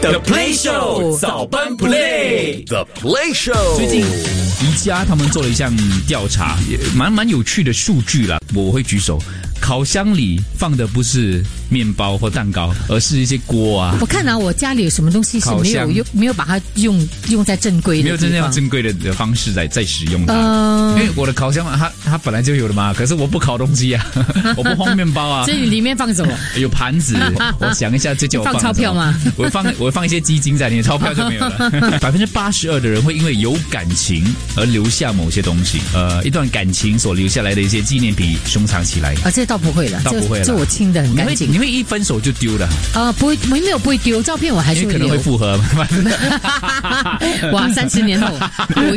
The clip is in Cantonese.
The Play Show 早班 Play。The Play Show 最近宜家他们做了一项调查，也蛮有趣的数据啦，我会举手。烤箱里放的不是面包或蛋糕，而是一些锅啊。 我看我家里有什么东西是没有把它用在正规的地方， 没有真正用正规的方式在使用它。因为我的烤箱它本来就有的嘛，可是我不烤东西啊，我不放面包啊。 所以里面放什么？ 有盘子，我想一下，这叫我放钞票吗？ 我会放一些基金在里面，钞票就没有了。82%的人会因为有感情而留下某些东西，一段感情所留下来的一些纪念品收藏起来。 这倒不会了， 倒不会了， 这我清得很干净。 你会一分手就丢的？ 不会，没有不会丢，照片我还是会留， 可能会复合。 哇，30年后。